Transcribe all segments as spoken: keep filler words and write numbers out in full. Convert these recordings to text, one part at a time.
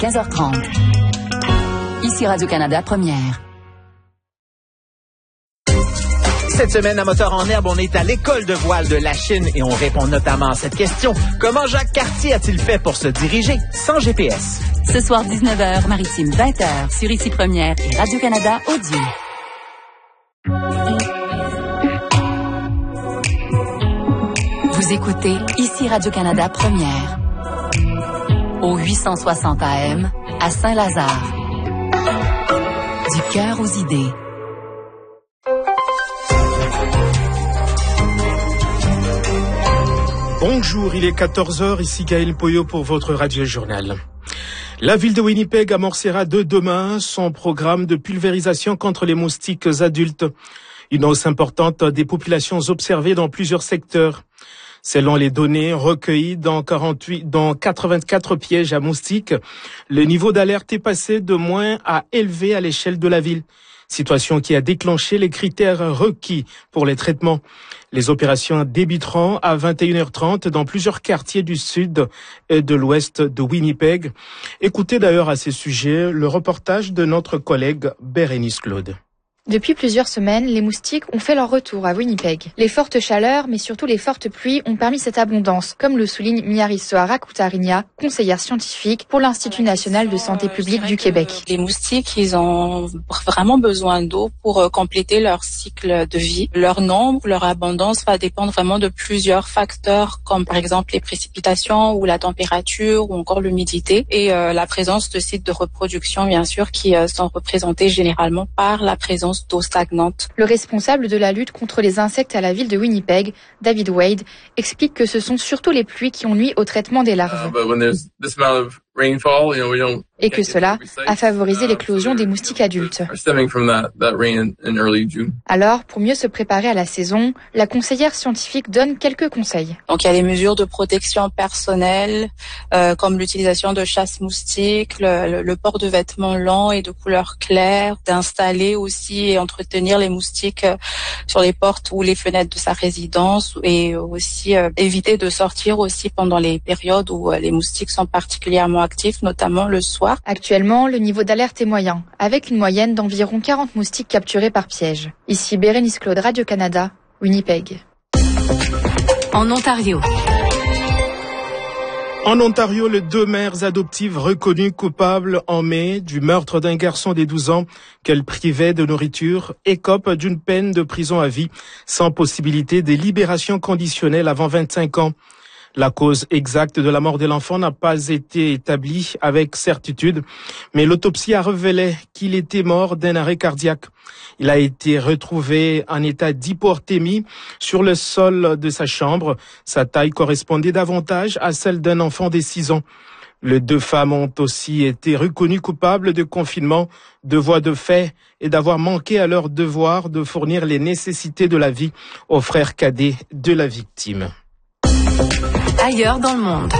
quinze heures trente. Ici Radio-Canada Première. Cette semaine, à Moteur en herbe, on est à l'école de voile de la Chine et on répond notamment à cette question. Comment Jacques Cartier a-t-il fait pour se diriger sans G P S? Ce soir, dix-neuf heures, Maritime, vingt heures, sur Ici Première et Radio-Canada Audio. Vous écoutez Ici Radio-Canada Première. Au huit cent soixante A M, à Saint-Lazare. Du cœur aux idées. Bonjour, il est quatorze heures, ici Gaël Poyot pour votre radio-journal. La ville de Winnipeg amorcera de demain son programme de pulvérisation contre les moustiques adultes. Une hausse importante des populations observées dans plusieurs secteurs. Selon les données recueillies dans quarante-huit, dans quatre-vingt-quatre pièges à moustiques, le niveau d'alerte est passé de moins à élevé à l'échelle de la ville. Situation qui a déclenché les critères requis pour les traitements. Les opérations débuteront à vingt et une heures trente dans plusieurs quartiers du sud et de l'ouest de Winnipeg. Écoutez d'ailleurs à ces sujets le reportage de notre collègue Bérénice Claude. Depuis plusieurs semaines, les moustiques ont fait leur retour à Winnipeg. Les fortes chaleurs, mais surtout les fortes pluies, ont permis cette abondance, comme le souligne Miarisoa Rakutarinia, conseillère scientifique pour l'Institut national de santé publique du Québec. Les moustiques, ils ont vraiment besoin d'eau pour compléter leur cycle de vie. Leur nombre, leur abondance va dépendre vraiment de plusieurs facteurs, comme par exemple les précipitations ou la température ou encore l'humidité et euh, la présence de sites de reproduction, bien sûr, qui euh, sont représentés généralement par la présence d'eau stagnante. Le responsable de la lutte contre les insectes à la ville de Winnipeg, David Wade, explique que ce sont surtout les pluies qui ont nui au traitement des larves. Et que cela a favorisé l'éclosion des moustiques adultes. Alors, pour mieux se préparer à la saison, la conseillère scientifique donne quelques conseils. Donc, il y a des mesures de protection personnelle, euh, comme l'utilisation de chasse-moustiques, le, le, le port de vêtements longs et de couleur claire, d'installer aussi et entretenir les moustiques sur les portes ou les fenêtres de sa résidence et aussi euh, éviter de sortir aussi pendant les périodes où euh, les moustiques sont particulièrement actifs, notamment le soir. Actuellement, le niveau d'alerte est moyen, avec une moyenne d'environ quarante moustiques capturés par piège. Ici Bérénice Claude, Radio-Canada, Winnipeg. En Ontario. En Ontario, les deux mères adoptives reconnues coupables en mai du meurtre d'un garçon de douze ans qu'elles privaient de nourriture écopent d'une peine de prison à vie sans possibilité de libération conditionnelle avant vingt-cinq ans. La cause exacte de la mort de l'enfant n'a pas été établie avec certitude, mais l'autopsie a révélé qu'il était mort d'un arrêt cardiaque. Il a été retrouvé en état d'hypothermie sur le sol de sa chambre. Sa taille correspondait davantage à celle d'un enfant de six ans. Les deux femmes ont aussi été reconnues coupables de confinement, de voies de fait et d'avoir manqué à leur devoir de fournir les nécessités de la vie aux frères cadets de la victime. Ailleurs dans le monde.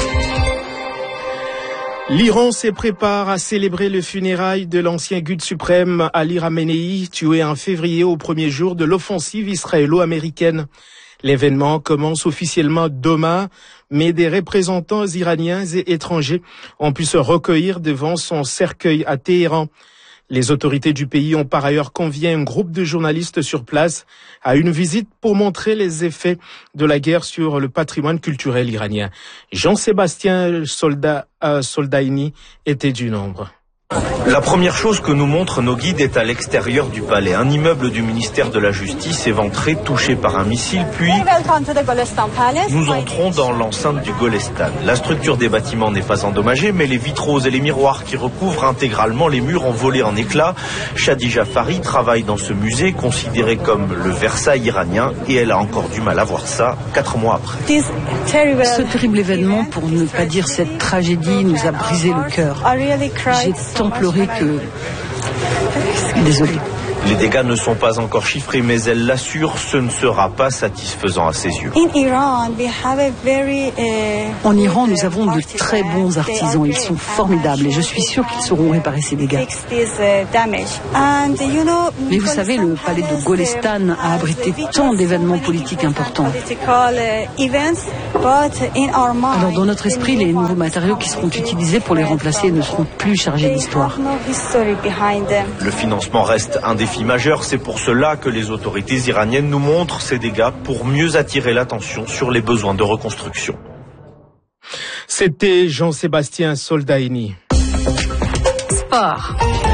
L'Iran se prépare à célébrer le funérailles de l'ancien guide suprême Ali Khamenei, tué en février au premier jour de l'offensive israélo-américaine. L'événement commence officiellement demain, mais des représentants iraniens et étrangers ont pu se recueillir devant son cercueil à Téhéran. Les autorités du pays ont par ailleurs convié un groupe de journalistes sur place à une visite pour montrer les effets de la guerre sur le patrimoine culturel iranien. Jean-Sébastien Solda, euh, Soldaini était du nombre. La première chose que nous montrent nos guides est à l'extérieur du palais. Un immeuble du ministère de la Justice éventré, touché par un missile, puis nous entrons dans l'enceinte du Golestan. La structure des bâtiments n'est pas endommagée, mais les vitraux et les miroirs qui recouvrent intégralement les murs ont volé en éclats. Shadi Jafari travaille dans ce musée, considéré comme le Versailles iranien, et elle a encore du mal à voir ça, quatre mois après. Ce terrible événement, pour ne pas dire cette tragédie, nous a brisé le cœur. J'ai tant pleuré que... Désolée. Les dégâts ne sont pas encore chiffrés, mais elle l'assure, ce ne sera pas satisfaisant à ses yeux. En Iran, nous avons de très bons artisans. Ils sont formidables et je suis sûre qu'ils sauront réparer ces dégâts. Mais vous savez, le palais de Golestan a abrité tant d'événements politiques importants. Alors dans notre esprit, les nouveaux matériaux qui seront utilisés pour les remplacer ne seront plus chargés d'histoire. Le financement reste un défi majeur. C'est pour cela que les autorités iraniennes nous montrent ces dégâts pour mieux attirer l'attention sur les besoins de reconstruction. C'était Jean-Sébastien Soldaini. Sport.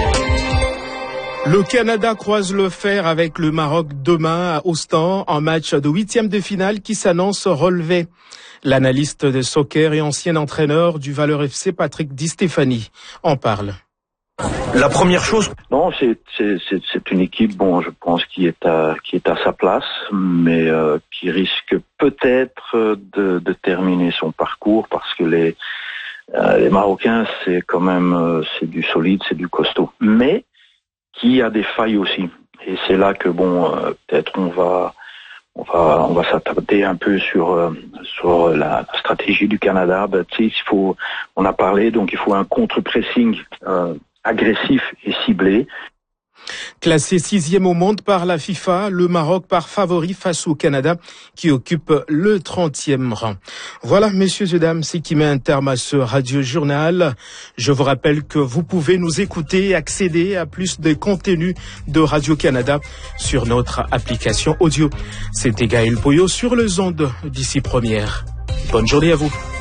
Le Canada croise le fer avec le Maroc demain à Ostend en match de huitième de finale qui s'annonce relevé. L'analyste de soccer et ancien entraîneur du Valeur F C, Patrick Di Stefani, en parle. La première chose... Non, c'est, c'est, c'est, c'est une équipe, bon, je pense, qui est à, qui est à sa place, mais euh, qui risque peut-être de, de terminer son parcours parce que les, euh, les Marocains, c'est quand même, euh, c'est du solide, c'est du costaud. Mais qui a des failles aussi. Et c'est là que bon, euh, peut-être on va, on va, on va s'attarder un peu sur euh, sur la stratégie du Canada. Ben, tu sais, il faut, on a parlé, donc il faut un contre-pressing euh, agressif et ciblé. Classé sixième au monde par la FIFA, le Maroc part favori face au Canada qui occupe le trentième rang. Voilà, messieurs et dames, c'est qui met un terme à ce Radio Journal. Je vous rappelle que vous pouvez nous écouter et accéder à plus de contenus de Radio-Canada sur notre application audio. C'était Gaël Poyot sur les ondes d'ici première. Bonne journée à vous.